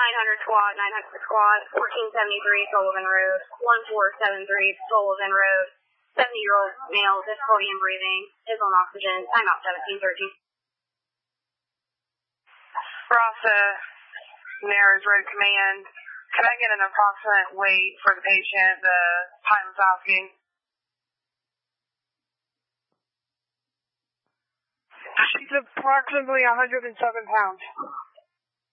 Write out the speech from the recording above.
squad, 900 squad, 1473 Sullivan Road, 1473 Sullivan Road, 70-year-old male, difficulty in breathing, is on oxygen, timeout 1713. Rasa, Narrows Road Command, can I get an approximate weight for the patient the pilot's asking? She's approximately 107 pounds.